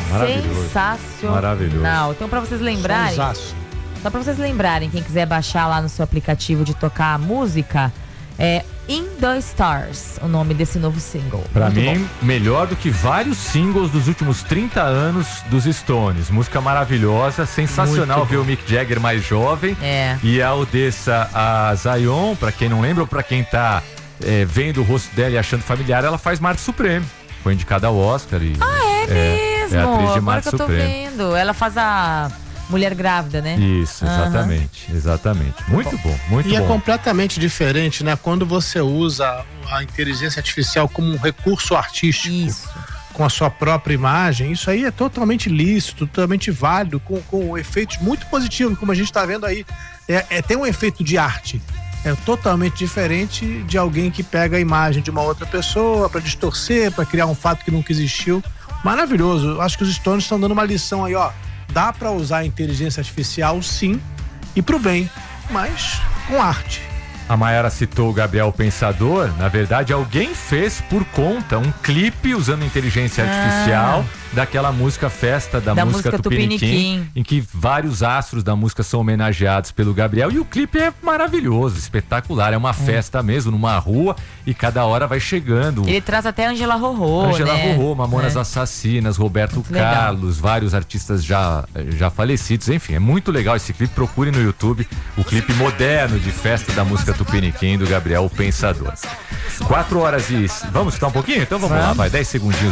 Sensacional. Maravilhoso. Então, pra vocês lembrarem, só pra vocês lembrarem, quem quiser baixar lá no seu aplicativo de tocar a música, é In The Stars, o nome desse novo single. Pra mim, melhor do que vários singles dos últimos 30 anos dos Stones. Música maravilhosa, sensacional ver o Mick Jagger mais jovem. E a Odessa, a Zion, pra quem não lembra ou pra quem tá vendo o rosto dela e achando familiar, ela faz Marte Supremo. Foi indicada ao Oscar. E, mesmo? É atriz de Agora Marte que eu tô Supremo. vendo. Ela faz a mulher grávida, né? Isso, exatamente. Muito bom, muito bom. E é completamente diferente, né? Quando você usa a inteligência artificial como um recurso artístico, com a sua própria imagem, isso aí é totalmente lícito, totalmente válido, com efeitos muito positivos, como a gente está vendo aí. Tem um efeito de arte. É totalmente diferente de alguém que pega a imagem de uma outra pessoa para distorcer, para criar um fato que nunca existiu. Maravilhoso. Eu acho que os Stones estão dando uma lição aí, ó. Dá para usar a inteligência artificial, sim, e pro bem, mas com arte. A Mayara citou o Gabriel Pensador. Na verdade, alguém fez por conta um clipe usando inteligência artificial daquela música Festa da música Tupiniquim, em que vários astros da música são homenageados pelo Gabriel. E o clipe é maravilhoso, espetacular. É uma festa mesmo, numa rua, e cada hora vai chegando. Ele traz até Angela Rorô, Rorô, Mamonas Assassinas, Roberto Carlos, vários artistas já falecidos. Enfim, é muito legal esse clipe. Procure no YouTube o clipe moderno de Festa da música Tupiniquim, do Gabriel Pensador. 4 horas e... Vamos escutar um pouquinho? Então vamos lá, vai, 10 segundinhos.